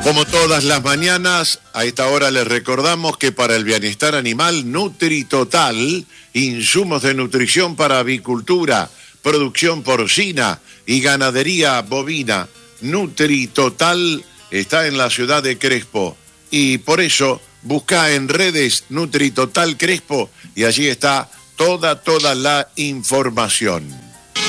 Como todas las mañanas, a esta hora les recordamos que para el bienestar animal, NutriTotal, insumos de nutrición para avicultura, producción porcina y ganadería bovina, NutriTotal está en la ciudad de Crespo. Y por eso, busca en redes NutriTotal Crespo y allí está toda la información.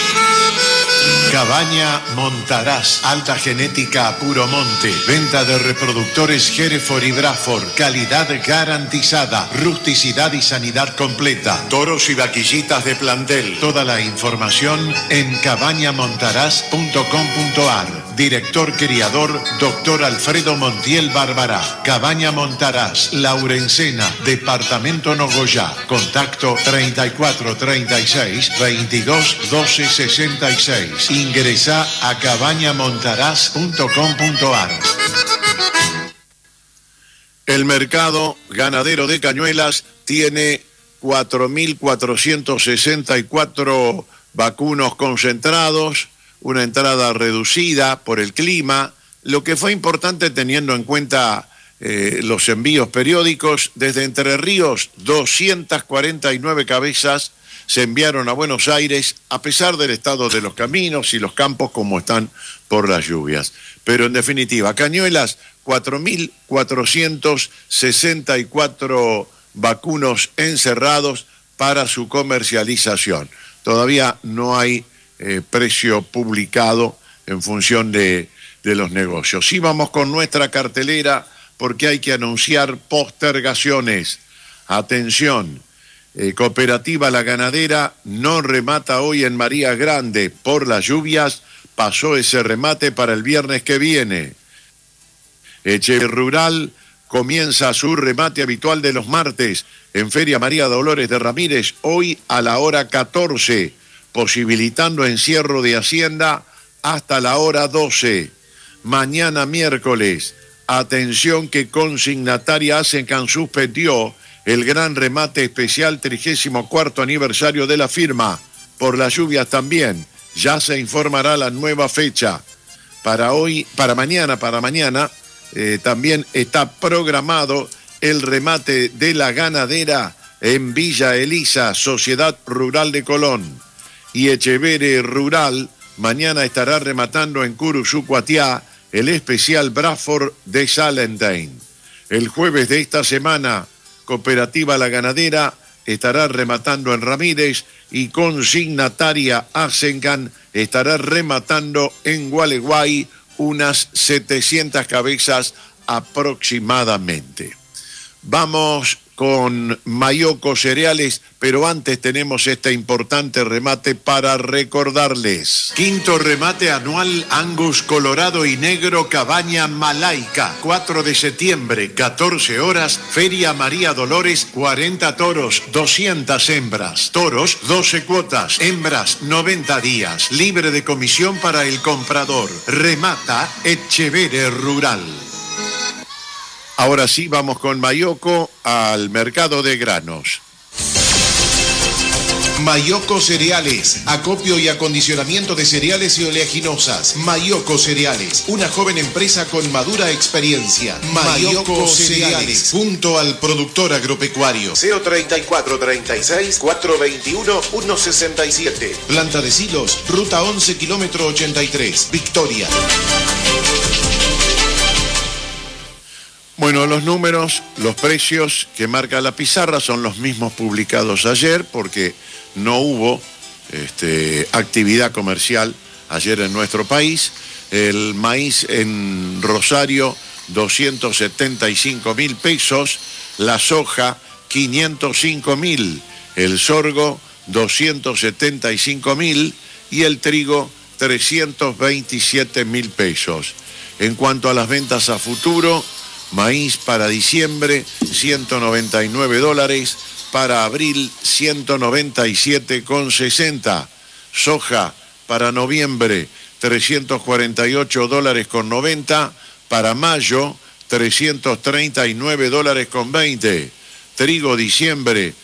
Cabaña Montaraz, alta genética a puro monte, venta de reproductores Hereford y Braford, calidad garantizada, rusticidad y sanidad completa, toros y vaquillitas de plantel. Toda la información en cabañamontaraz.com.ar. Director criador, Dr. Alfredo Montiel Barbará. Cabaña Montaraz, Laurencena, Departamento Nogoyá. Contacto 34 36 22 12 66. Ingresá a cabañamontaraz.com.ar. El mercado ganadero de Cañuelas tiene 4.464 vacunos concentrados, una entrada reducida por el clima, lo que fue importante teniendo en cuenta los envíos periódicos. Desde Entre Ríos, 249 cabezas se enviaron a Buenos Aires, a pesar del estado de los caminos y los campos como están por las lluvias. Pero en definitiva, Cañuelas, 4.464 vacunos encerrados para su comercialización. Todavía no hay precio publicado en función de los negocios. Sí, vamos con nuestra cartelera porque hay que anunciar postergaciones. Atención. Cooperativa La Ganadera no remata hoy en María Grande. Por las lluvias pasó ese remate para el viernes que viene. Echeverría Rural comienza su remate habitual de los martes en Feria María Dolores de Ramírez, hoy a la hora 14, posibilitando encierro de Hacienda hasta la hora 12. Mañana miércoles, atención que consignataria Asencan suspendió el gran remate especial 34º aniversario de la firma. Por las lluvias también, ya se informará la nueva fecha. Para mañana, también está programado el remate de La Ganadera en Villa Elisa, Sociedad Rural de Colón. Y Echeverría Rural mañana estará rematando en Curuzucuatiá el especial Braford de Salentine. El jueves de esta semana, Cooperativa La Ganadera estará rematando en Ramírez y consignataria Asencan estará rematando en Gualeguay unas 700 cabezas aproximadamente. Vamos con Mayoco Cereales, pero antes tenemos este importante remate para recordarles. Quinto remate anual Angus Colorado y Negro Cabaña Malaica, 4 de septiembre, 14 horas, Feria María Dolores, 40 toros, 200 hembras, toros, 12 cuotas, hembras, 90 días, libre de comisión para el comprador. Remata Echeverría Rural. Ahora sí, vamos con Mayoco al mercado de granos. Mayoco Cereales, acopio y acondicionamiento de cereales y oleaginosas. Mayoco Cereales, una joven empresa con madura experiencia. Mayoco Cereales, junto al productor agropecuario. CO 3436 421 167. Planta de Silos, ruta 11, kilómetro 83, Victoria. Bueno, los números, los precios que marca la pizarra son los mismos publicados ayer porque no hubo actividad comercial ayer en nuestro país. El maíz en Rosario, 275.000 pesos, la soja, 505.000, el sorgo, 275.000 y el trigo, 327.000 pesos. En cuanto a las ventas a futuro, maíz para diciembre, $199. Para abril, 197,60. Soja para noviembre, $348,90. Para mayo, $339,20. Trigo diciembre,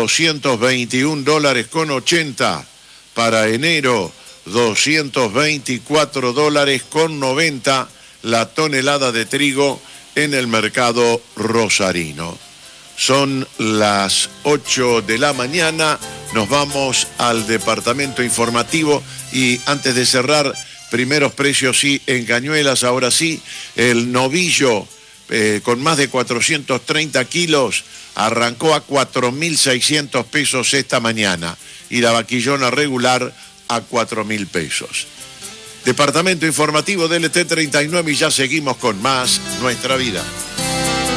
$221,80. Para enero, $224,90. la tonelada de trigo en el mercado rosarino. Son las 8 de la mañana, nos vamos al departamento informativo y antes de cerrar, primeros precios sí en Cañuelas, ahora sí, el novillo con más de 430 kilos arrancó a 4.600 pesos esta mañana y la vaquillona regular a 4.000 pesos. Departamento informativo del LT39 y ya seguimos con más Nuestra Vida.